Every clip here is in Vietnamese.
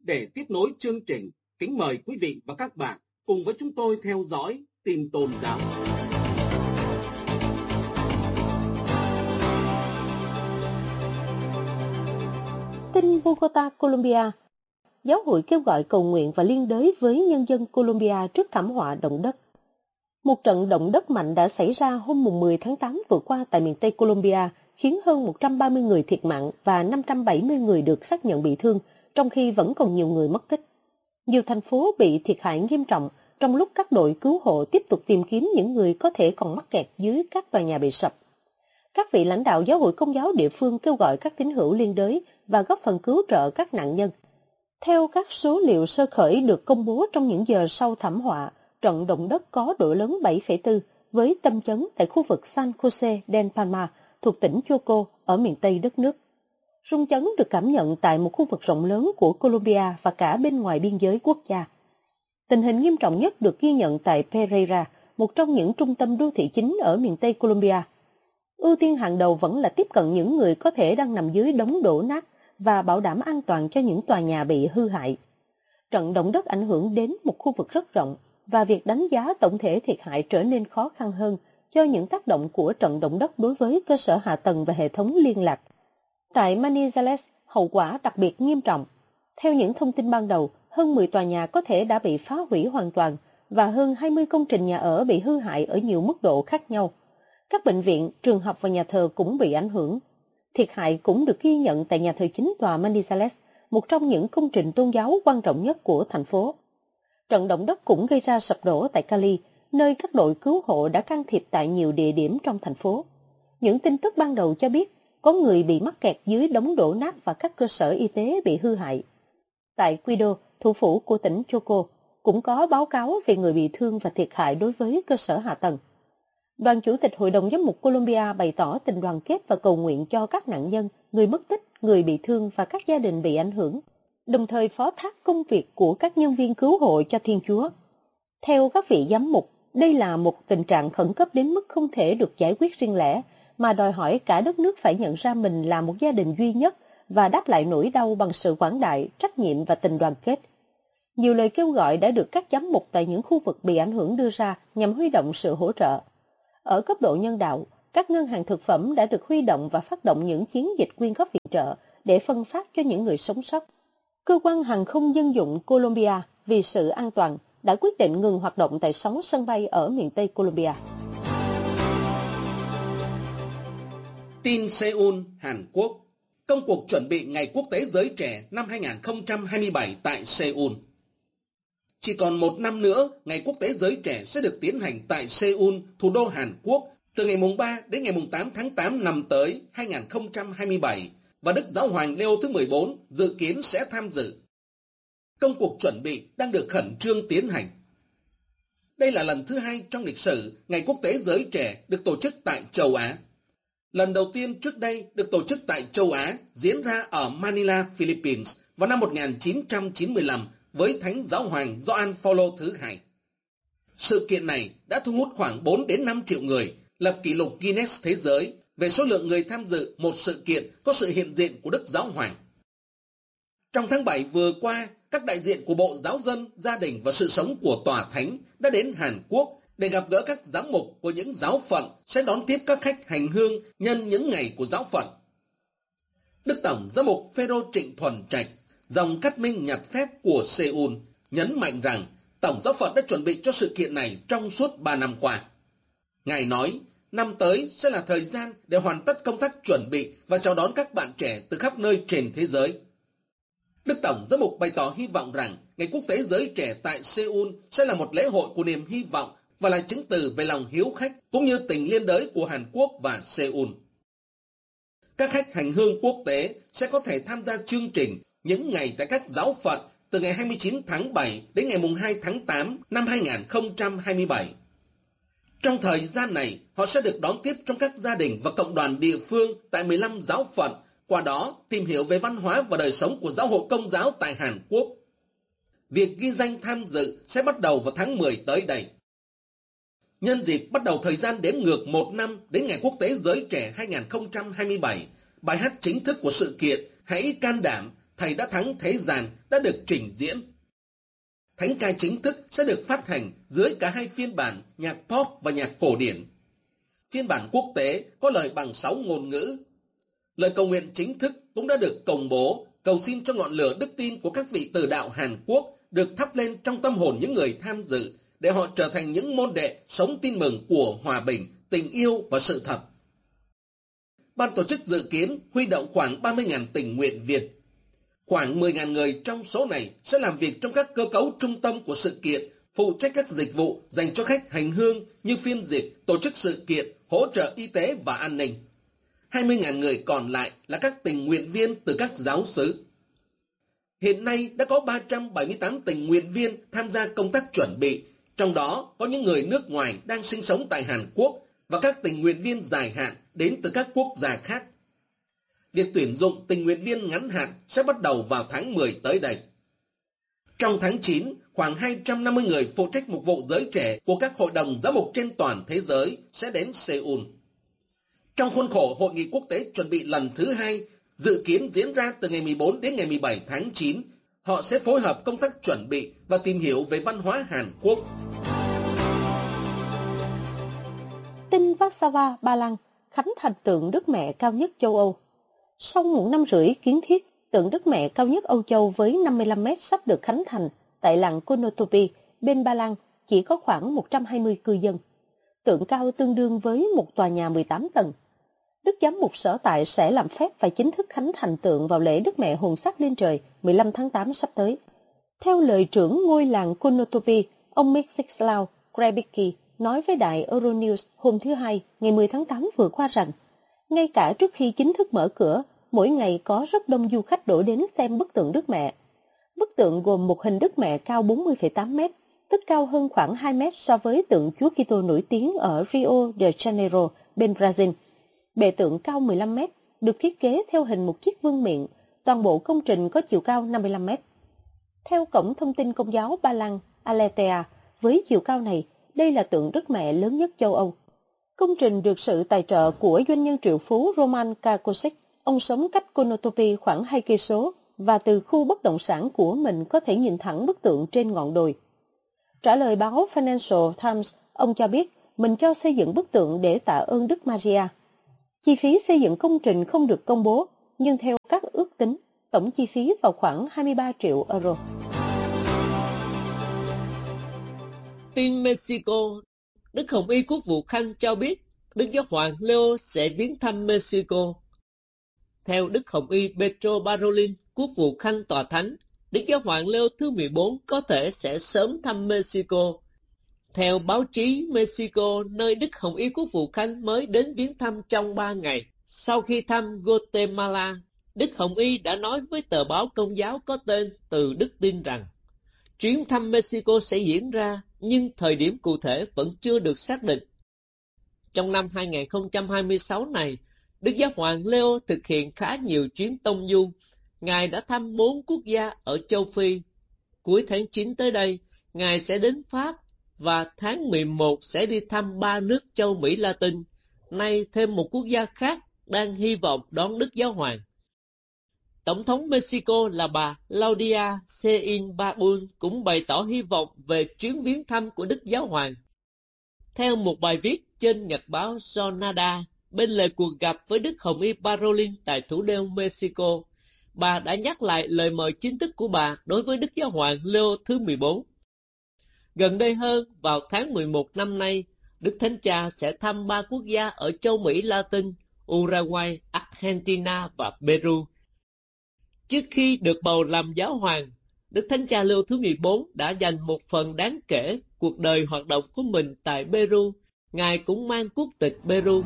Để tiếp nối chương trình, kính mời quý vị và các bạn cùng với chúng tôi theo dõi tin tôn giáo. Tin Bogota, Colombia. Giáo hội kêu gọi cầu nguyện và liên đới với nhân dân Colombia trước thảm họa động đất. Một trận động đất mạnh đã xảy ra hôm 10 tháng 8 vừa qua tại miền Tây Colombia, khiến hơn 130 người thiệt mạng và 570 người được xác nhận bị thương, trong khi vẫn còn nhiều người mất tích. Nhiều thành phố bị thiệt hại nghiêm trọng, trong lúc các đội cứu hộ tiếp tục tìm kiếm những người có thể còn mắc kẹt dưới các tòa nhà bị sập. Các vị lãnh đạo giáo hội Công giáo địa phương kêu gọi các tín hữu liên đới và góp phần cứu trợ các nạn nhân. Theo các số liệu sơ khởi được công bố trong những giờ sau thảm họa, trận động đất có độ lớn 7,4 với tâm chấn tại khu vực San Jose del Palma thuộc tỉnh Choco ở miền Tây đất nước. Rung chấn được cảm nhận tại một khu vực rộng lớn của Colombia và cả bên ngoài biên giới quốc gia. Tình hình nghiêm trọng nhất được ghi nhận tại Pereira, một trong những trung tâm đô thị chính ở miền Tây Colombia. Ưu tiên hàng đầu vẫn là tiếp cận những người có thể đang nằm dưới đống đổ nát và bảo đảm an toàn cho những tòa nhà bị hư hại. Trận động đất ảnh hưởng đến một khu vực rất rộng và việc đánh giá tổng thể thiệt hại trở nên khó khăn hơn do những tác động của trận động đất đối với cơ sở hạ tầng và hệ thống liên lạc. Tại Manizales, hậu quả đặc biệt nghiêm trọng. Theo những thông tin ban đầu, hơn 10 tòa nhà có thể đã bị phá hủy hoàn toàn và hơn 20 công trình nhà ở bị hư hại ở nhiều mức độ khác nhau. Các bệnh viện, trường học và nhà thờ cũng bị ảnh hưởng. Thiệt hại cũng được ghi nhận tại nhà thờ chính tòa Manizales, một trong những công trình tôn giáo quan trọng nhất của thành phố. Trận động đất cũng gây ra sập đổ tại Cali, nơi các đội cứu hộ đã can thiệp tại nhiều địa điểm trong thành phố. Những tin tức ban đầu cho biết có người bị mắc kẹt dưới đống đổ nát và các cơ sở y tế bị hư hại. Tại Quito, thủ phủ của tỉnh Choco, cũng có báo cáo về người bị thương và thiệt hại đối với cơ sở hạ tầng. Đoàn Chủ tịch Hội đồng Giám mục Colombia bày tỏ tình đoàn kết và cầu nguyện cho các nạn nhân, người mất tích, người bị thương và các gia đình bị ảnh hưởng, đồng thời phó thác công việc của các nhân viên cứu hộ cho Thiên Chúa. Theo các vị giám mục, đây là một tình trạng khẩn cấp đến mức không thể được giải quyết riêng lẻ, mà đòi hỏi cả đất nước phải nhận ra mình là một gia đình duy nhất và đáp lại nỗi đau bằng sự quảng đại, trách nhiệm và tình đoàn kết. Nhiều lời kêu gọi đã được các giám mục tại những khu vực bị ảnh hưởng đưa ra nhằm huy động sự hỗ trợ. Ở cấp độ nhân đạo, các ngân hàng thực phẩm đã được huy động và phát động những chiến dịch quyên góp viện trợ để phân phát cho những người sống sót. Cơ quan hàng không dân dụng Colombia vì sự an toàn đã quyết định ngừng hoạt động tại 6 sân bay ở miền Tây Colombia. Tin Seoul, Hàn Quốc. Công cuộc chuẩn bị Ngày Quốc tế Giới Trẻ năm 2027 tại Seoul. Chỉ còn một năm nữa, Ngày Quốc tế Giới Trẻ sẽ được tiến hành tại Seoul, thủ đô Hàn Quốc, từ ngày mùng 3 đến ngày mùng 8 tháng 8 năm tới 2027, và Đức Giáo hoàng Leo thứ 14 dự kiến sẽ tham dự. Công cuộc chuẩn bị đang được khẩn trương tiến hành. Đây là lần thứ 2 trong lịch sử Ngày Quốc tế Giới Trẻ được tổ chức tại châu Á. Lần đầu tiên trước đây được tổ chức tại châu Á diễn ra ở Manila, Philippines vào năm 1995 với Thánh Giáo hoàng Gioan Phaolô thứ hai. Sự kiện này đã thu hút khoảng 4 đến 5 triệu người, lập kỷ lục Guinness Thế giới về số lượng người tham dự một sự kiện có sự hiện diện của Đức Giáo hoàng. Trong tháng 7 vừa qua, các đại diện của Bộ Giáo dân, Gia đình và Sự sống của Tòa Thánh đã đến Hàn Quốc để gặp gỡ các giám mục của những giáo phận sẽ đón tiếp các khách hành hương nhân những ngày của giáo phận. Đức Tổng Giám mục Phêrô Trịnh Thuần Trạch, dòng cát minh nhặt phép của Seoul, nhấn mạnh rằng Tổng giáo phận đã chuẩn bị cho sự kiện này trong suốt 3 năm qua. Ngài nói, năm tới sẽ là thời gian để hoàn tất công tác chuẩn bị và chào đón các bạn trẻ từ khắp nơi trên thế giới. Đức Tổng Giám mục bày tỏ hy vọng rằng Ngày Quốc tế Giới Trẻ tại Seoul sẽ là một lễ hội của niềm hy vọng và là chứng từ về lòng hiếu khách cũng như tình liên đới của Hàn Quốc và Seoul. Các khách hành hương quốc tế sẽ có thể tham gia chương trình những ngày tại các giáo phận từ ngày 29 tháng 7 đến ngày 2 tháng 8 năm 2027. Trong thời gian này, họ sẽ được đón tiếp trong các gia đình và cộng đoàn địa phương tại 15 giáo phận, qua đó tìm hiểu về văn hóa và đời sống của giáo hội Công giáo tại Hàn Quốc. Việc ghi danh tham dự sẽ bắt đầu vào tháng 10 tới đây. Nhân dịp bắt đầu thời gian đếm ngược 1 năm đến Ngày Quốc tế Giới Trẻ 2027, bài hát chính thức của sự kiện Hãy can đảm Thầy đã thắng thế gian đã được trình diễn. Thánh ca chính thức sẽ được phát hành dưới cả hai phiên bản nhạc pop và nhạc cổ điển. Phiên bản quốc tế có lời bằng 6 ngôn ngữ. Lời cầu nguyện chính thức cũng đã được công bố, cầu xin cho ngọn lửa đức tin của các vị tử đạo Hàn Quốc được thắp lên trong tâm hồn những người tham dự, để họ trở thành những môn đệ sống tin mừng của hòa bình, tình yêu và sự thật. Ban tổ chức dự kiến huy động khoảng 30.000 tình nguyện viên. Khoảng 10.000 người trong số này sẽ làm việc trong các cơ cấu trung tâm của sự kiện, phụ trách các dịch vụ dành cho khách hành hương như phiên dịch, tổ chức sự kiện, hỗ trợ y tế và an ninh. 20.000 người còn lại là các tình nguyện viên từ các giáo xứ. Hiện nay đã có 378 tình nguyện viên tham gia công tác chuẩn bị, trong đó có những người nước ngoài đang sinh sống tại Hàn Quốc và các tình nguyện viên dài hạn đến từ các quốc gia khác. Việc tuyển dụng tình nguyện viên ngắn hạn sẽ bắt đầu vào tháng 10 tới đây. Trong tháng 9, khoảng 250 người phụ trách mục vụ giới trẻ của các hội đồng giáo mục trên toàn thế giới sẽ đến Seoul. Trong khuôn khổ Hội nghị quốc tế chuẩn bị lần thứ 2, dự kiến diễn ra từ ngày 14 đến ngày 17 tháng 9, họ sẽ phối hợp công tác chuẩn bị và tìm hiểu về văn hóa Hàn Quốc. Tin Warsaw, Ba Lan, khánh thành tượng Đức Mẹ cao nhất châu Âu. Sau 1 năm rưỡi kiến thiết, tượng Đức Mẹ cao nhất Âu Châu với 55 mét sắp được khánh thành tại làng Konotopy, bên Ba Lan, chỉ có khoảng 120 cư dân. Tượng cao tương đương với một tòa nhà 18 tầng. Đức Giám mục sở tại sẽ làm phép và chính thức khánh thành tượng vào lễ Đức Mẹ hồn sắc lên trời 15 tháng 8 sắp tới. Theo lời trưởng ngôi làng Konotopy, ông Mieczysław Krebicki nói với đài Euronews hôm thứ Hai, ngày 10 tháng 8 vừa qua rằng, ngay cả trước khi chính thức mở cửa, mỗi ngày có rất đông du khách đổ đến xem bức tượng Đức Mẹ. Bức tượng gồm một hình Đức Mẹ cao 40,8 mét, tức cao hơn khoảng 2 mét so với tượng Chúa Kitô nổi tiếng ở Rio de Janeiro, bên Brazil. Bề tượng cao 15 mét, được thiết kế theo hình một chiếc vương miện, toàn bộ công trình có chiều cao 55 mét. Theo Cổng Thông tin Công giáo Ba Lan, Aletea, với chiều cao này, đây là tượng Đức Mẹ lớn nhất châu Âu. Công trình được sự tài trợ của doanh nhân triệu phú Roman Kakosic. Ông sống cách Konotopy khoảng 2 cây số và từ khu bất động sản của mình có thể nhìn thẳng bức tượng trên ngọn đồi. Trả lời báo Financial Times, ông cho biết mình cho xây dựng bức tượng để tạ ơn Đức Maria. Chi phí xây dựng công trình không được công bố, nhưng theo các ước tính, tổng chi phí vào khoảng 23 triệu euro. Tin Mexico, Đức Hồng Y Quốc vụ Khanh cho biết Đức Giáo hoàng Leo sẽ viếng thăm Mexico. Theo Đức Hồng Y Pedro Parolin, Quốc vụ Khanh Tòa Thánh, Đức Giáo hoàng Leo thứ 14 có thể sẽ sớm thăm Mexico. Theo báo chí Mexico, nơi Đức Hồng Y Quốc vụ Khanh mới đến viếng thăm trong 3 ngày. Sau khi thăm Guatemala, Đức Hồng Y đã nói với tờ báo Công giáo có tên Từ Đức Tin rằng chuyến thăm Mexico sẽ diễn ra, nhưng thời điểm cụ thể vẫn chưa được xác định. Trong năm 2026 này, Đức Giáo hoàng Leo thực hiện khá nhiều chuyến tông du. Ngài đã thăm 4 quốc gia ở châu Phi. Cuối tháng 9 tới đây, Ngài sẽ đến Pháp và tháng 11 sẽ đi thăm 3 nước châu Mỹ Latin. Nay thêm một quốc gia khác đang hy vọng đón Đức Giáo hoàng. Tổng thống Mexico là bà Claudia Sheinbaum cũng bày tỏ hy vọng về chuyến viếng thăm của Đức Giáo hoàng. Theo một bài viết trên nhật báo Jornada, bên lề cuộc gặp với Đức Hồng Y Parolin tại thủ đô Mexico, bà đã nhắc lại lời mời chính thức của bà đối với Đức Giáo hoàng Leo thứ 14. Gần đây hơn, vào tháng 11 năm nay, Đức Thánh Cha sẽ thăm 3 quốc gia ở châu Mỹ Latin, Uruguay, Argentina và Peru. Trước khi được bầu làm giáo hoàng, Đức Thánh Cha Leo thứ 14 đã dành một phần đáng kể cuộc đời hoạt động của mình tại Peru. Ngài cũng mang quốc tịch Peru.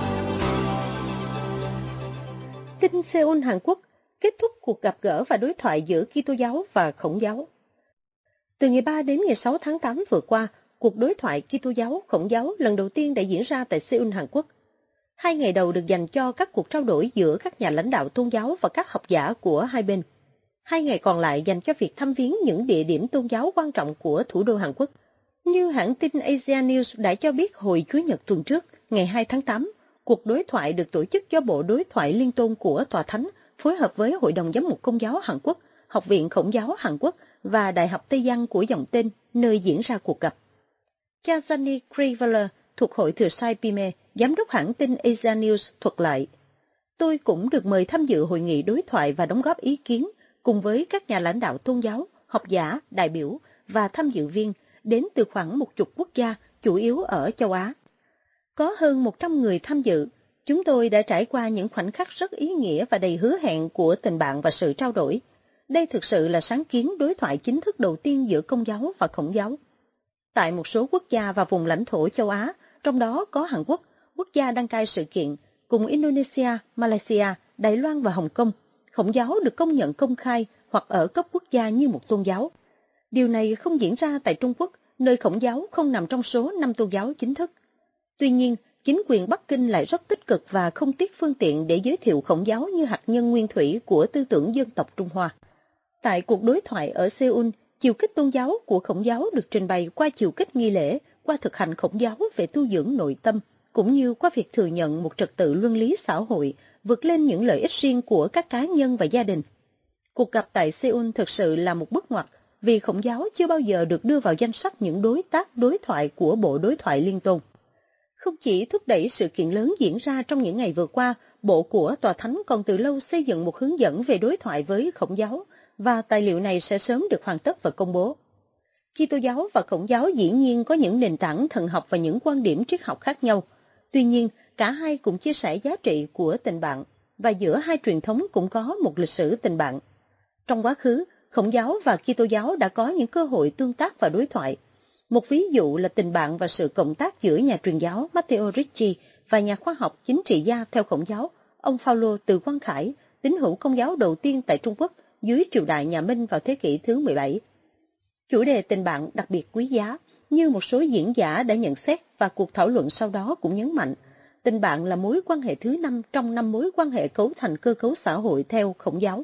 Tin Seoul, Hàn Quốc, kết thúc cuộc gặp gỡ và đối thoại giữa Kitô giáo và Khổng giáo. Từ ngày 3 đến ngày 6 tháng 8 vừa qua, cuộc đối thoại Kitô giáo Khổng giáo lần đầu tiên đã diễn ra tại Seoul, Hàn Quốc. 2 ngày đầu được dành cho các cuộc trao đổi giữa các nhà lãnh đạo tôn giáo và các học giả của hai bên. 2 ngày còn lại dành cho việc thăm viếng những địa điểm tôn giáo quan trọng của thủ đô Hàn Quốc. Như hãng tin Asia News đã cho biết hồi Chủ nhật tuần trước, ngày 2 tháng 8, cuộc đối thoại được tổ chức do Bộ Đối thoại Liên tôn của Tòa Thánh phối hợp với Hội đồng Giám mục Công giáo Hàn Quốc, Học viện Khổng giáo Hàn Quốc và Đại học Tây Giang của dòng tên nơi diễn ra cuộc gặp. Cha Gianni Kriveler thuộc Hội Thừa Sai Pime, giám đốc hãng tin Asia News thuật lại: Tôi cũng được mời tham dự hội nghị đối thoại và đóng góp ý kiến cùng với các nhà lãnh đạo tôn giáo, học giả, đại biểu và tham dự viên đến từ khoảng 10 quốc gia, chủ yếu ở châu Á. Có hơn 100 người tham dự. Chúng tôi đã trải qua những khoảnh khắc rất ý nghĩa và đầy hứa hẹn của tình bạn và sự trao đổi. Đây thực sự là sáng kiến đối thoại chính thức đầu tiên giữa Công giáo và Khổng giáo. Tại một số quốc gia và vùng lãnh thổ châu Á, trong đó có Hàn Quốc, quốc gia đăng cai sự kiện, cùng Indonesia, Malaysia, Đài Loan và Hồng Kông, Khổng giáo được công nhận công khai hoặc ở cấp quốc gia như một tôn giáo. Điều này không diễn ra tại Trung Quốc, nơi Khổng giáo không nằm trong số 5 tôn giáo chính thức. Tuy nhiên, chính quyền Bắc Kinh lại rất tích cực và không tiếc phương tiện để giới thiệu Khổng giáo như hạt nhân nguyên thủy của tư tưởng dân tộc Trung Hoa. Tại cuộc đối thoại ở Seoul, chiều kích tôn giáo của Khổng giáo được trình bày qua chiều kích nghi lễ, qua thực hành Khổng giáo về tu dưỡng nội tâm, cũng như qua việc thừa nhận một trật tự luân lý xã hội, vượt lên những lợi ích riêng của các cá nhân và gia đình. Cuộc gặp tại Seoul thực sự là một bước ngoặt, vì Khổng giáo chưa bao giờ được đưa vào danh sách những đối tác đối thoại của Bộ Đối thoại Liên tôn. Không chỉ thúc đẩy sự kiện lớn diễn ra trong những ngày vừa qua, Bộ của Tòa Thánh còn từ lâu xây dựng một hướng dẫn về đối thoại với Khổng giáo, và tài liệu này sẽ sớm được hoàn tất và công bố. Kitô giáo và Khổng giáo dĩ nhiên có những nền tảng thần học và những quan điểm triết học khác nhau. Tuy nhiên, cả hai cũng chia sẻ giá trị của tình bạn, và giữa hai truyền thống cũng có một lịch sử tình bạn. Trong quá khứ, Khổng giáo và Kitô giáo đã có những cơ hội tương tác và đối thoại. Một ví dụ là tình bạn và sự cộng tác giữa nhà truyền giáo Matteo Ricci và nhà khoa học chính trị gia theo Khổng giáo, ông Phaolô Từ Quang Khải, tín hữu Công giáo đầu tiên tại Trung Quốc dưới triều đại nhà Minh vào thế kỷ thứ 17. Chủ đề tình bạn đặc biệt quý giá, như một số diễn giả đã nhận xét và cuộc thảo luận sau đó cũng nhấn mạnh, tình bạn là mối quan hệ thứ 5 trong 5 mối quan hệ cấu thành cơ cấu xã hội theo Khổng giáo.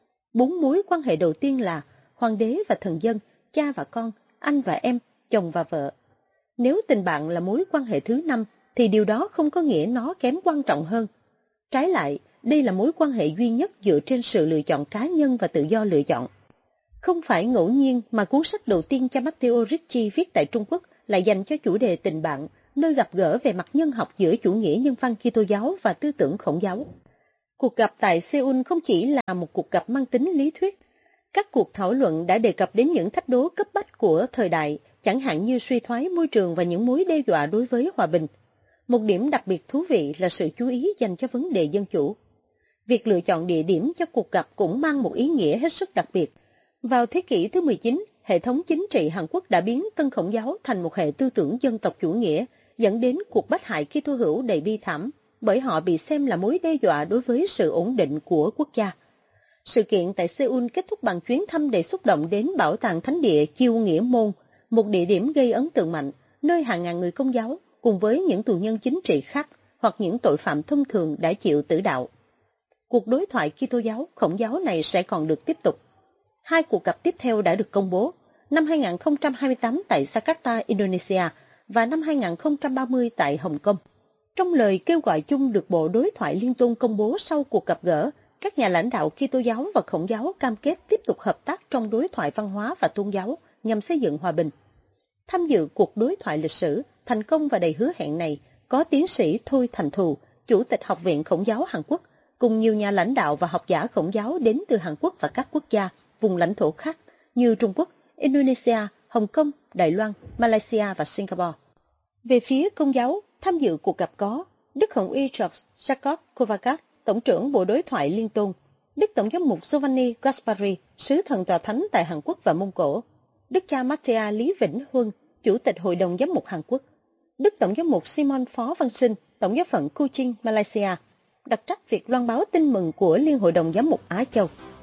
4 mối quan hệ đầu tiên là hoàng đế và thần dân, cha và con, anh và em, chồng và vợ. Nếu tình bạn là mối quan hệ thứ 5, thì điều đó không có nghĩa nó kém quan trọng hơn. Trái lại, đây là mối quan hệ duy nhất dựa trên sự lựa chọn cá nhân và tự do lựa chọn. Không phải ngẫu nhiên mà cuốn sách đầu tiên cho Matteo Ricci viết tại Trung Quốc lại dành cho chủ đề tình bạn, nơi gặp gỡ về mặt nhân học giữa chủ nghĩa nhân văn Kitô giáo và tư tưởng Khổng giáo. Cuộc gặp tại Seoul không chỉ là một cuộc gặp mang tính lý thuyết. Các cuộc thảo luận đã đề cập đến những thách đố cấp bách của thời đại, chẳng hạn như suy thoái môi trường và những mối đe dọa đối với hòa bình. Một điểm đặc biệt thú vị là sự chú ý dành cho vấn đề dân chủ. Việc lựa chọn địa điểm cho cuộc gặp cũng mang một ý nghĩa hết sức đặc biệt. Vào thế kỷ thứ 19, hệ thống chính trị Hàn Quốc đã biến Tân Khổng giáo thành một hệ tư tưởng dân tộc chủ nghĩa, dẫn đến cuộc bách hại Kitô hữu đầy bi thảm, bởi họ bị xem là mối đe dọa đối với sự ổn định của quốc gia. Sự kiện tại Seoul kết thúc bằng chuyến thăm đầy xúc động đến Bảo tàng Thánh địa Chiêu Nghĩa Môn, một địa điểm gây ấn tượng mạnh, nơi hàng ngàn người Công giáo, cùng với những tù nhân chính trị khác hoặc những tội phạm thông thường đã chịu tử đạo. Cuộc đối thoại Kitô giáo, Khổng giáo này sẽ còn được tiếp tục. 2 cuộc gặp tiếp theo đã được công bố, năm 2028 tại Jakarta, Indonesia và năm 2030 tại Hồng Kông. Trong lời kêu gọi chung được Bộ Đối thoại Liên tôn công bố sau cuộc gặp gỡ, các nhà lãnh đạo Kitô giáo và Khổng giáo cam kết tiếp tục hợp tác trong đối thoại văn hóa và tôn giáo nhằm xây dựng hòa bình. Tham dự cuộc đối thoại lịch sử, thành công và đầy hứa hẹn này có tiến sĩ Thôi Thành Thù, Chủ tịch Học viện Khổng giáo Hàn Quốc, cùng nhiều nhà lãnh đạo và học giả Khổng giáo đến từ Hàn Quốc và các quốc gia, vùng lãnh thổ khác như Trung Quốc, Indonesia, Hồng Kông, Đài Loan, Malaysia và Singapore. Về phía Công giáo, tham dự cuộc gặp có Đức Hồng y George Jacob Kovacs, Tổng trưởng Bộ Đối thoại Liên tôn, Đức Tổng giám mục Giovanni Gaspari, Sứ thần Tòa Thánh tại Hàn Quốc và Mông Cổ, Đức cha Matteo Lý Vĩnh Huân, Chủ tịch Hội đồng Giám mục Hàn Quốc, Đức Tổng giám mục Simon Phó Văn Sinh, Tổng giáo phận Kuching, Malaysia, đặc trách việc loan báo tin mừng của Liên hội đồng Giám mục Á Châu.